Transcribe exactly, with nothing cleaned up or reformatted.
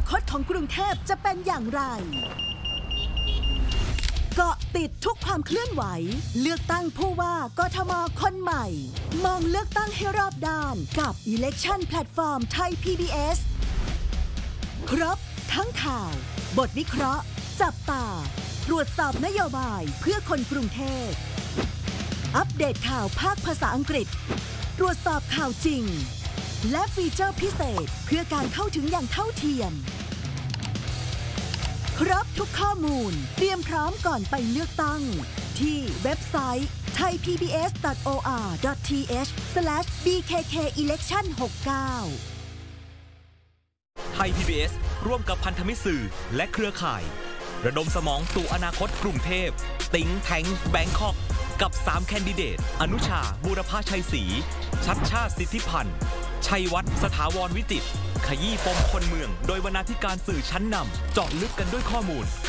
คตของกรุงเทพจะเป็นอย่างไรเกาะติดทุกความเคลื่อนไหวเลือกตั้งผู้ว่ากทมคนใหม่มองเลือกตั้งให้รอบด้านกับ Election Platform ไทย พี บี เอส ครบทั้งข่าวบทวิเคราะห์จับตาตรวจสอบนโยบายเพื่อคนกรุงเทพอัปเดตข่าวภาคภาษาอังกฤษตรวจสอบข่าวจริงและฟีเจอร์พิเศษเพื่อการเข้าถึงอย่างเท่าเทียมครบทุกข้อมูลเตรียมพร้อมก่อนไปเลือกตั้งที่เว็บไซต์ ไทยพีบีเอส ดอท โอ อาร์ ดอท ที เอช สแลช บี เค เค อี เลคชั่น หกสิบเก้าไทย พี บี เอส ร่วมกับพันธมิตรสื่อและเครือข่ายระดมสมองสู่อนาคตกรุงเทพติ๋งแทงแบงคอกกับสามแคนดิเดตอนุชาบูรพชัยศรีชัดชาติสิทธิพันธ์ชัยวัฒน์สถาวรวิจิตรขยี้ปมคนเมืองโดยวรรณาธิการสื่อชั้นนำเจาะลึกกันด้วยข้อมูล